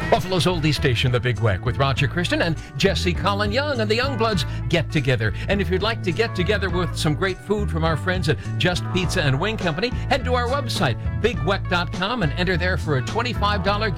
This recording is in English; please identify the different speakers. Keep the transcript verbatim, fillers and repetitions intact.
Speaker 1: Buffalo's oldie station, The Big Weck, with Roger Christian and Jesse Colin Young and the Youngbloods get together. And if you'd like to get together with some great food from our friends at Just Pizza and Wing Company, head to our website, big weck dot com, and enter there for a twenty-five dollars